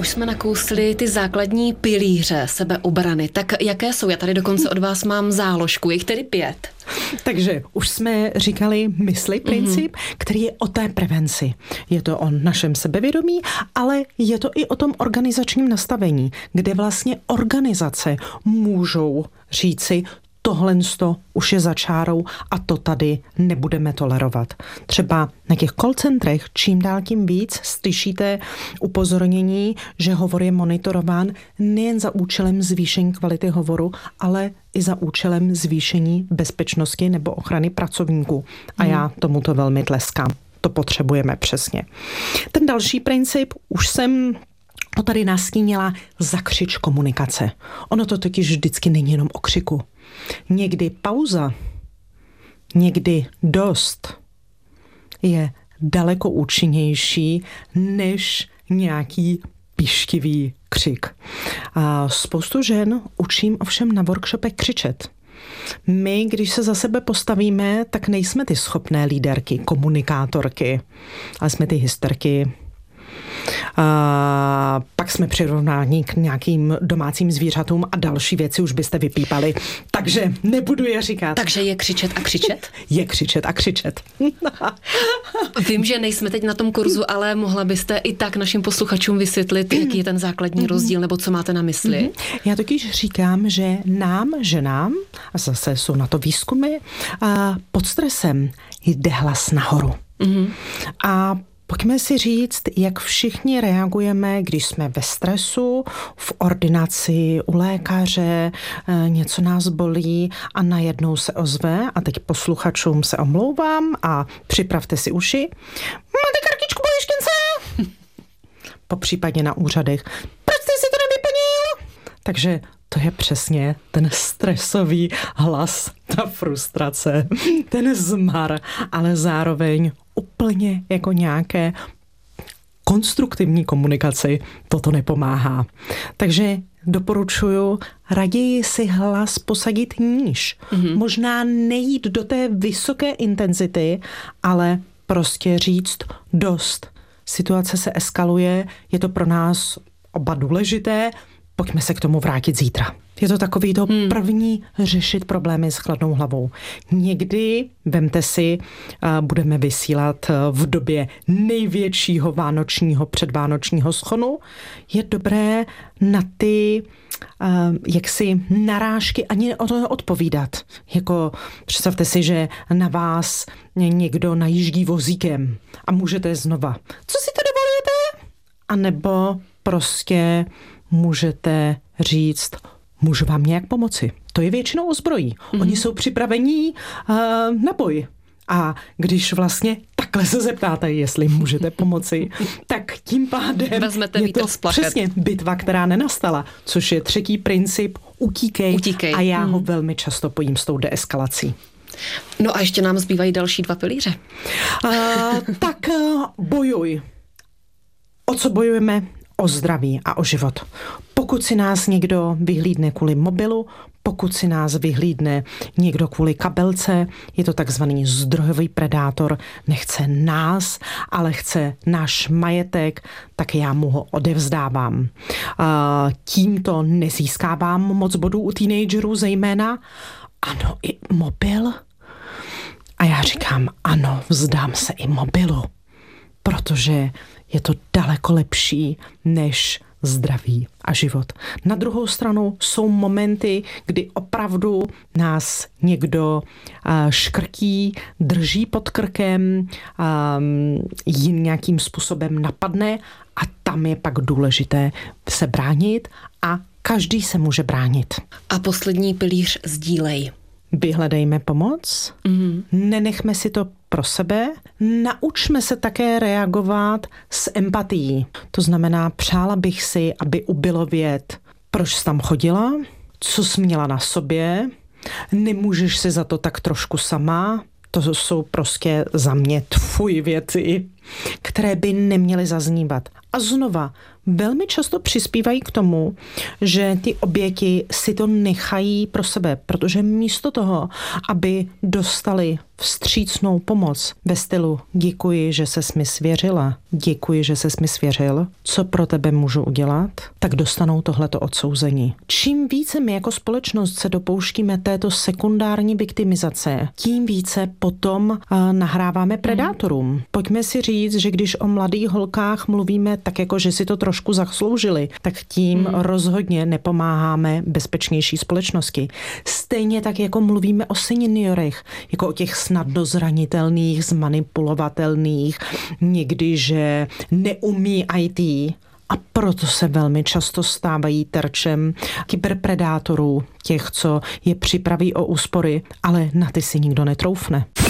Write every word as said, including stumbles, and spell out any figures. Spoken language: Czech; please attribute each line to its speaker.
Speaker 1: už jsme nakousli ty základní pilíře sebeobrany. Tak jaké jsou? Já tady dokonce od vás mám záložku, jich tedy pět.
Speaker 2: Takže už jsme říkali mysli princip, mm-hmm. který je o té prevenci. Je to o našem sebevědomí, ale je to i o tom organizačním nastavení, kde vlastně organizace můžou říci, tohle už je za čárou a to tady nebudeme tolerovat. Třeba na těch call centrech čím dál tím víc slyšíte upozornění, že hovor je monitorován nejen za účelem zvýšení kvality hovoru, ale i za účelem zvýšení bezpečnosti nebo ochrany pracovníků. A hmm. já tomuto velmi tleskám. To potřebujeme přesně. Ten další princip už jsem to tady nastínila, zakřič komunikace. Ono to totiž vždycky není jenom o křiku. Někdy pauza, někdy dost je daleko účinnější než nějaký pištivý křik. A spoustu žen učím ovšem na workshopech křičet. My, když se za sebe postavíme, tak nejsme ty schopné líderky, komunikátorky, ale jsme ty hysterky. A pak jsme přirovnáni k nějakým domácím zvířatům a další věci už byste vypípali. Takže nebudu je říkat.
Speaker 1: Takže je křičet a křičet?
Speaker 2: Je křičet a křičet.
Speaker 1: Vím, že nejsme teď na tom kurzu, ale mohla byste i tak našim posluchačům vysvětlit, jaký je ten základní rozdíl, nebo co máte na mysli?
Speaker 2: Já totiž říkám, že nám, ženám, a zase jsou na to výzkumy, a pod stresem jde hlas nahoru. Mm-hmm. A pojďme si říct, jak všichni reagujeme, když jsme ve stresu, v ordinaci, u lékaře, něco nás bolí a najednou se ozve, a teď posluchačům se omlouvám a připravte si uši. Máte kartičku pojištěnce? Popřípadně na úřadech. Proč jste si to nevyplnil? Takže to je přesně ten stresový hlas, ta frustrace, ten zmar, ale zároveň úplně jako nějaké konstruktivní komunikaci toto nepomáhá. Takže doporučuju raději si hlas posadit níž. Mm-hmm. Možná nejít do té vysoké intenzity, ale prostě říct dost. Situace se eskaluje, je to pro nás oba důležité, pojďme se k tomu vrátit zítra. Je to takový to hmm. první řešit problémy s chladnou hlavou. Někdy, vemte si, budeme vysílat v době největšího vánočního předvánočního schonu. Je dobré na ty jaksi narážky ani odpovídat. Jako představte si, že na vás někdo najíždí vozíkem a můžete znova. Co si to dovolujete? A nebo prostě můžete říct, můžu vám nějak pomoci. To je většinou ozbrojí. Mm-hmm. Oni jsou připravení uh, na boj. A když vlastně takhle se zeptáte, jestli můžete pomoci, tak tím pádem
Speaker 1: vezmete
Speaker 2: je to přesně bitva, která nenastala, což je třetí princip utíkej.
Speaker 1: utíkej.
Speaker 2: A já
Speaker 1: mm.
Speaker 2: ho velmi často pojím s tou deeskalací.
Speaker 1: No a ještě nám zbývají další dva pilíře.
Speaker 2: Uh, tak uh, bojuj. O co bojujeme? O zdraví a o život. Pokud si nás někdo vyhlídne kvůli mobilu, pokud si nás vyhlídne někdo kvůli kabelce, je to takzvaný zdrojový predátor, nechce nás, ale chce náš majetek, tak já mu ho odevzdávám. Tímto nezískávám moc bodů u teenagerů zejména. Ano, i mobil. A já říkám, ano, vzdám se i mobilu, protože je to daleko lepší než zdraví a život. Na druhou stranu jsou momenty, kdy opravdu nás někdo uh, škrtí, drží pod krkem, um, jim nějakým způsobem napadne a tam je pak důležité se bránit a každý se může bránit.
Speaker 1: A poslední pilíř sdílej.
Speaker 2: Vyhledejme pomoc, mm. nenechme si to pro sebe, naučme se také reagovat s empatií. To znamená, přála bych si, aby ubylo vět, proč jsi tam chodila, co jsi měla na sobě, nemůžeš si za to tak trošku sama, to jsou prostě za mě tfuj věci. které by neměly zaznívat. A znova, velmi často přispívají k tomu, že ty oběti si to nechají pro sebe, protože místo toho, aby dostali vstřícnou pomoc ve stylu děkuji, že ses mi svěřila, děkuji, že ses mi svěřil, co pro tebe můžu udělat, tak dostanou tohleto odsouzení. Čím více my jako společnost se dopouštíme této sekundární viktimizace, tím více potom uh, nahráváme predátorům. Pojďme si říct, že když o mladých holkách mluvíme tak jako, že si to trošku zasloužili, tak tím hmm. rozhodně nepomáháme bezpečnější společnosti. Stejně tak, jako mluvíme o seniorech, jako o těch snadno zranitelných, zmanipulovatelných, někdy, že neumí í té. A proto se velmi často stávají terčem kyberpredátorů, těch, co je připraví o úspory, ale na ty si nikdo netroufne.